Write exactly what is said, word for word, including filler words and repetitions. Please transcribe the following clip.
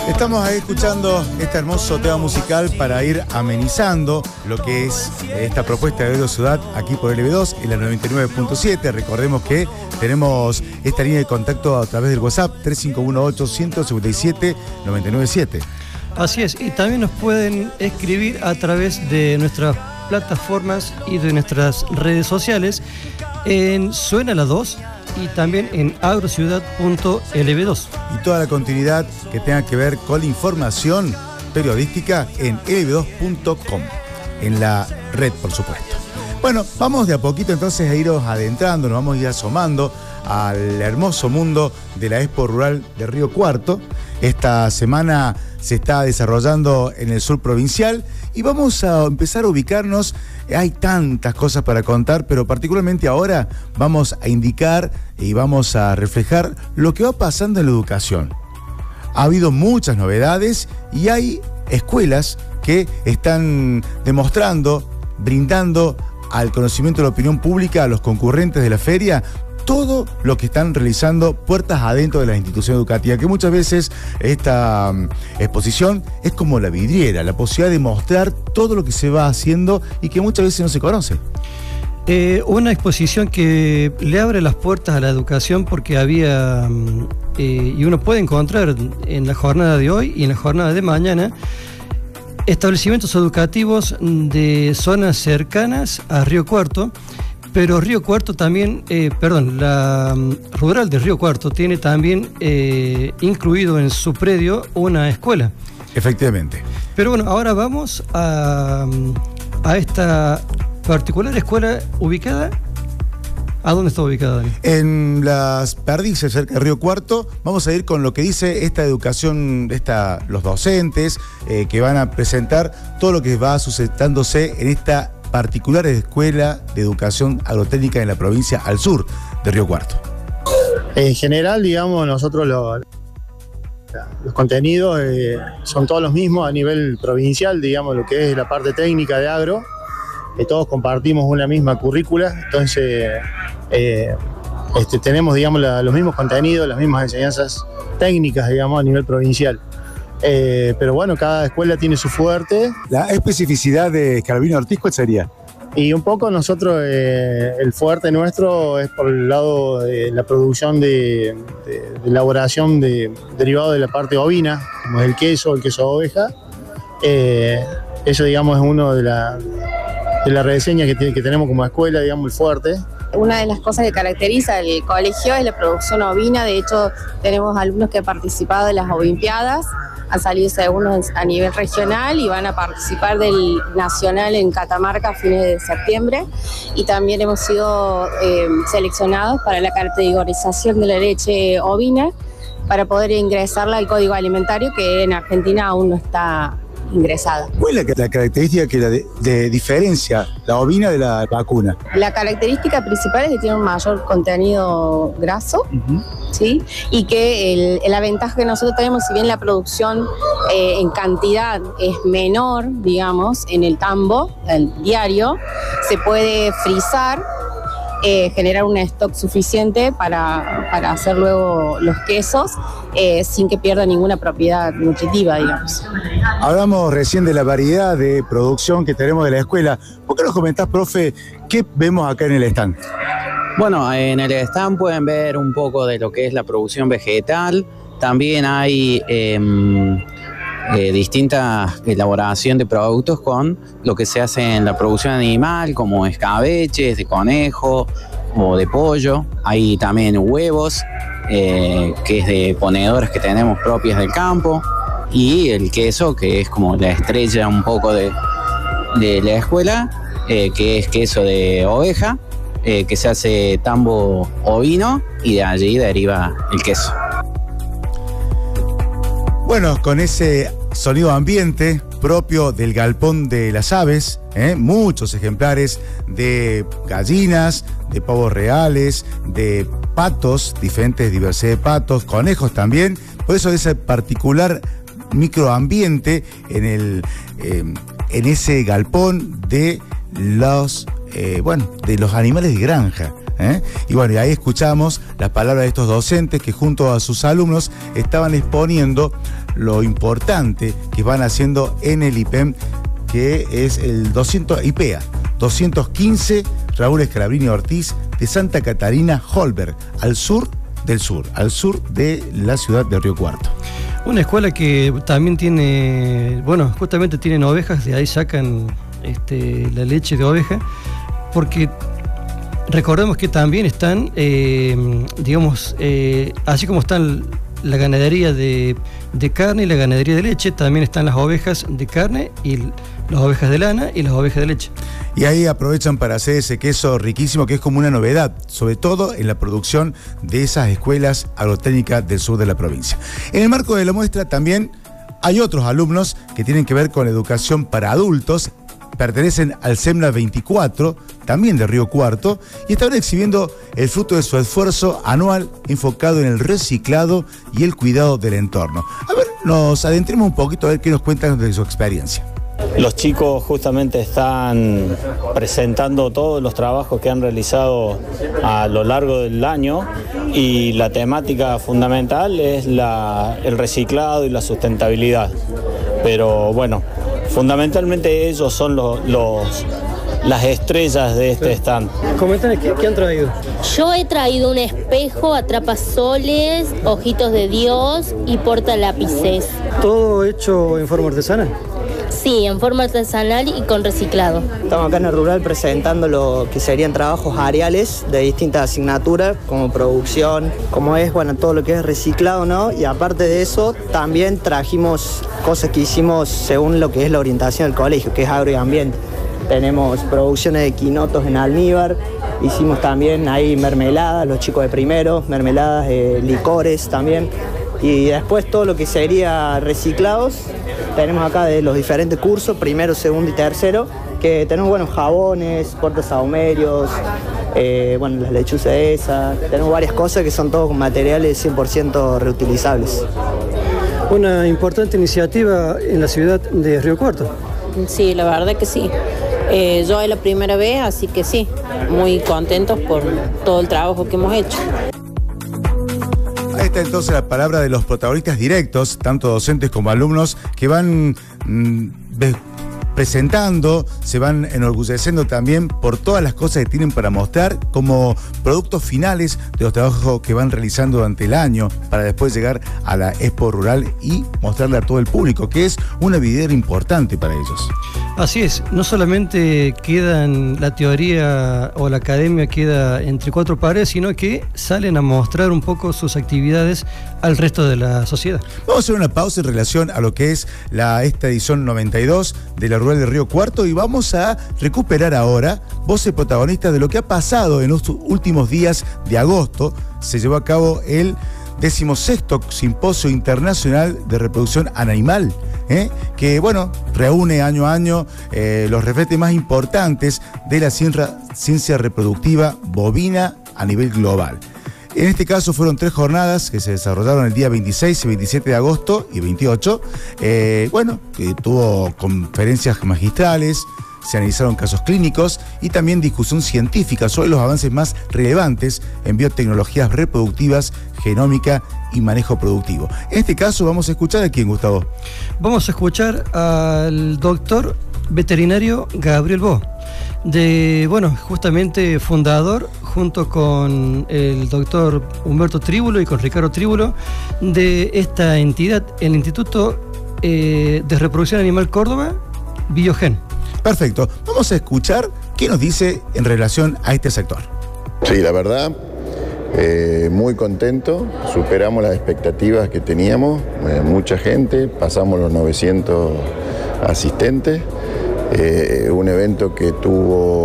Estamos ahí escuchando este hermoso tema musical para ir amenizando lo que es esta propuesta de Radio Ciudad aquí por L B dos en la noventa y nueve punto siete. Recordemos que tenemos esta línea de contacto a través del WhatsApp tres cinco uno ocho, uno cinco siete, nueve nueve siete. Así es, y también nos pueden escribir a través de nuestras plataformas y de nuestras redes sociales en Suena la dos y también en agrociudad punto L B dos. Y toda la continuidad que tenga que ver con la información periodística en L B dos punto com, en la red, por supuesto. Bueno, vamos de a poquito entonces a irnos adentrando, nos vamos a ir asomando al hermoso mundo de la Expo Rural de Río Cuarto. Esta semana se está desarrollando en el sur provincial y vamos a empezar a ubicarnos. Hay tantas cosas para contar, pero particularmente ahora vamos a indicar y vamos a reflejar lo que va pasando en la educación. Ha habido muchas novedades y hay escuelas que están demostrando, brindando al conocimiento de la opinión pública, a los concurrentes de la feria, todo lo que están realizando puertas adentro de la institución educativa, que muchas veces esta um, exposición es como la vidriera, la posibilidad de mostrar todo lo que se va haciendo y que muchas veces no se conoce. Eh, una exposición que le abre las puertas a la educación porque había, eh, y uno puede encontrar en la jornada de hoy y en la jornada de mañana, establecimientos educativos de zonas cercanas a Río Cuarto. Pero Río Cuarto también, eh, perdón, la um, rural de Río Cuarto tiene también eh, incluido en su predio una escuela. Efectivamente. Pero bueno, ahora vamos a, a esta particular escuela ubicada. ¿A dónde está ubicada, Dani? En Las Perdices, cerca de Río Cuarto. Vamos a ir con lo que dice esta educación, esta, los docentes eh, que van a presentar todo lo que va suscitándose en esta particular escuela de educación agrotécnica en la provincia al sur de Río Cuarto. En general, digamos, nosotros lo, los contenidos eh, son todos los mismos a nivel provincial, digamos, lo que es la parte técnica de agro, que todos compartimos una misma currícula, entonces eh, este, tenemos, digamos, la, los mismos contenidos, las mismas enseñanzas técnicas, digamos, a nivel provincial. Eh, pero bueno, cada escuela tiene su fuerte. La especificidad de Calvino Ortiz, ¿cuál sería? Y un poco nosotros, eh, el fuerte nuestro es por el lado de la producción de, de, de elaboración de derivados de la parte ovina, como es el queso, el queso de oveja. Eh, eso, digamos, es uno de la, de la reseña que, que tenemos como escuela, digamos, el fuerte. Una de las cosas que caracteriza el colegio es la producción ovina. De hecho, tenemos alumnos que han participado de las Olimpiadas, han salido segundos a nivel regional y van a participar del nacional en Catamarca a fines de septiembre. Y también hemos sido eh, seleccionados para la categorización de la leche ovina para poder ingresarla al Código Alimentario, que en Argentina aún no está ingresada. ¿Cuál es la característica que la de, de diferencia la ovina de la vacuna? La característica principal es que tiene un mayor contenido graso, uh-huh. ¿sí? Y que el, la ventaja que nosotros tenemos, si bien la producción eh, en cantidad es menor, digamos, en el tambo, el diario, se puede frizar, Eh, generar un stock suficiente para, para hacer luego los quesos eh, sin que pierda ninguna propiedad nutritiva, digamos. Hablamos recién de la variedad de producción que tenemos de la escuela. ¿Por qué nos comentás, profe, qué vemos acá en el stand? Bueno, en el stand pueden ver un poco de lo que es la producción vegetal. También hay eh, eh, distinta elaboración de productos con lo que se hace en la producción animal, como escabeches de conejo o de pollo. Hay también huevos, eh, que es de ponedoras que tenemos propias del campo, y el queso, que es como la estrella un poco de, de la escuela, eh, que es queso de oveja, eh, que se hace tambo ovino y de allí deriva el queso. Bueno, con ese sonido ambiente propio del galpón de las aves, ¿eh? Muchos ejemplares de gallinas, de pavos reales, de patos, diferentes diversidad de patos, conejos también. Por eso ese particular microambiente en, el, eh, en ese galpón de los, eh, bueno, de los animales de granja. ¿Eh? Y bueno, y ahí escuchamos las palabras de estos docentes que junto a sus alumnos estaban exponiendo lo importante que van haciendo en el I P E M, que es el doscientos I P E A, doscientos quince Raúl Escalabrini Ortiz de Santa Catarina Holberg, al sur del sur, al sur de la ciudad de Río Cuarto. Una escuela que también tiene, bueno, justamente tienen ovejas, de ahí sacan este, la leche de oveja, porque recordemos que también están, eh, digamos, eh, así como están la ganadería de, de carne y la ganadería de leche, también están las ovejas de carne y las ovejas de lana y las ovejas de leche. Y ahí aprovechan para hacer ese queso riquísimo que es como una novedad, sobre todo en la producción de esas escuelas agrotécnicas del sur de la provincia. En el marco de la muestra también hay otros alumnos que tienen que ver con educación para adultos, pertenecen al SEMNA veinticuatro, también de Río Cuarto, y están exhibiendo el fruto de su esfuerzo anual enfocado en el reciclado y el cuidado del entorno. A ver, nos adentremos un poquito a ver qué nos cuentan de su experiencia. Los chicos justamente están presentando todos los trabajos que han realizado a lo largo del año y la temática fundamental es la, el reciclado y la sustentabilidad. Pero bueno, fundamentalmente ellos son los, los, las estrellas de este stand. Coméntanos, ¿qué, ¿qué han traído? Yo he traído un espejo, atrapasoles, ojitos de Dios y portalápices. ¿Todo hecho en forma artesana? Sí, en forma artesanal y con reciclado. Estamos acá en el rural presentando lo que serían trabajos áreales de distintas asignaturas, como producción, como es, bueno, todo lo que es reciclado, ¿no? Y aparte de eso, también trajimos cosas que hicimos según lo que es la orientación del colegio, que es agro y ambiente. Tenemos producciones de quinotos en almíbar, hicimos también ahí mermeladas, los chicos de primero, mermeladas, eh, licores también. Y después todo lo que sería reciclados, tenemos acá de los diferentes cursos, primero, segundo y tercero, que tenemos, bueno, jabones, portasahumerios, eh, bueno, las lechuzas esas, tenemos varias cosas que son todos con materiales cien por ciento reutilizables. Una importante iniciativa en la ciudad de Río Cuarto. Sí, la verdad que sí. Eh, yo es la primera vez, así que sí, muy contentos por todo el trabajo que hemos hecho. Ahí está entonces la palabra de los protagonistas directos, tanto docentes como alumnos, que van mmm, presentando, se van enorgulleciendo también por todas las cosas que tienen para mostrar como productos finales de los trabajos que van realizando durante el año para después llegar a la Expo Rural y mostrarle a todo el público, que es una vidriera importante para ellos. Así es, no solamente quedan la teoría o la academia queda entre cuatro paredes, sino que salen a mostrar un poco sus actividades al resto de la sociedad. Vamos a hacer una pausa en relación a lo que es la, esta edición noventa y dos de la Rural de Río Cuarto y vamos a recuperar ahora voces protagonistas de lo que ha pasado en los últimos días de agosto. Se llevó a cabo el decimosexto Simposio Internacional de Reproducción Animal, ¿eh? que, bueno, reúne año a año eh, los referentes más importantes de la ciencia, ciencia reproductiva bovina a nivel global. En este caso fueron tres jornadas que se desarrollaron el día veintiséis y veintisiete de agosto y veintiocho. Eh, bueno, que tuvo conferencias magistrales, se analizaron casos clínicos y también discusión científica sobre los avances más relevantes en biotecnologías reproductivas, genómica y manejo productivo. En este caso vamos a escuchar a quién, Gustavo. Vamos a escuchar al doctor veterinario Gabriel Bo, de, bueno, justamente fundador, junto con el doctor Humberto Tríbulo y con Ricardo Tríbulo, de esta entidad, el Instituto eh, de Reproducción Animal Córdoba, Biogen. Perfecto. Vamos a escuchar qué nos dice en relación a este sector. Sí, la verdad, eh, muy contento. Superamos las expectativas que teníamos. Eh, mucha gente, pasamos los novecientos asistentes. Eh, un evento que tuvo